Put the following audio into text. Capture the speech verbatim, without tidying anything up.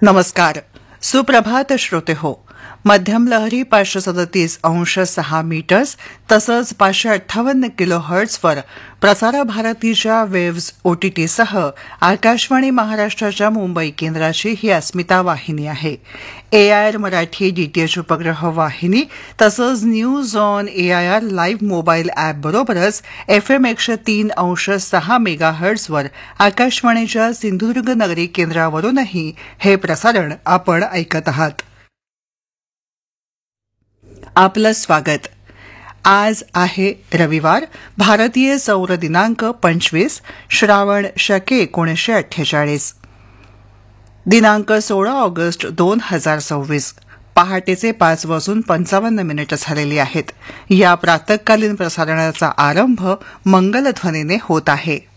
नमस्कार. सुप्रभात श्रोते हो. मध्यम लहरी पाचशे सदतीस अंश सहा मीटर्स तसंच पाचशे अठ्ठावन्न किलो हर्ट्झवर प्रसार भारतीच्या वेव्हज ओटीटीसह आकाशवाणी महाराष्ट्राच्या मुंबई केंद्राची ही अस्मिता वाहिनी आहे. एआयआर मराठी डीटीएच उपग्रह वाहिनी तसंच news on AIR live mobile app बरोबरच एफएम एकशे तीन अंश सहा मेगा हर्ट्झवर आकाशवाणीच्या सिंधुदुर्ग नगरी केंद्रावरूनही हे प्रसारण आपण ऐकत आहात. आपलं स्वागत. आज आहे रविवार. भारतीय सौर दिनांक पंचवीस श्रावण शके एकोणीसशे अठ्ठेचाळीस दिनांक सोळा ऑगस्ट दोन हजार सव्वीस. पहाटेचे पाच वाजून पंचावन्न मिनिटं झालेली आहेत. या प्रातःकालीन प्रसारणाचा आरंभ मंगलध्वनीने होत आहे.